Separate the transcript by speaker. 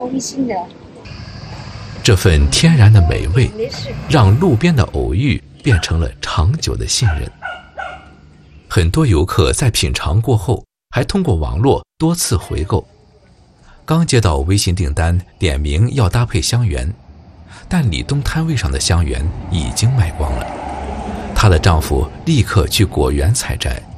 Speaker 1: 微信的。
Speaker 2: 这份天然的美味，让路边的偶遇变成了长久的信任。很多游客在品尝过后，还通过网络多次回购。刚接到微信订单，点名要搭配香橼，但李东摊位上的香橼已经卖光了。她的丈夫立刻去果园采摘，